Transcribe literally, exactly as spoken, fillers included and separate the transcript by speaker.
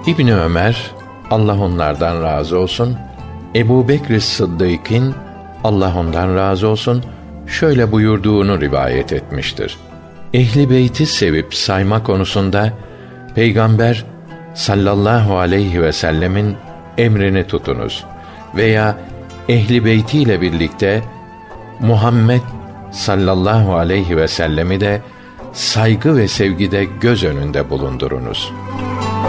Speaker 1: İbni Ömer, Allah onlardan razı olsun, Ebu Bekr Sıddık'ın, Allah ondan razı olsun, şöyle buyurduğunu rivayet etmiştir. Ehli beyti sevip sayma konusunda Peygamber sallallahu aleyhi ve sellemin emrini tutunuz veya ehli beytiyle birlikte Muhammed sallallahu aleyhi ve sellemi de saygı ve sevgide göz önünde bulundurunuz.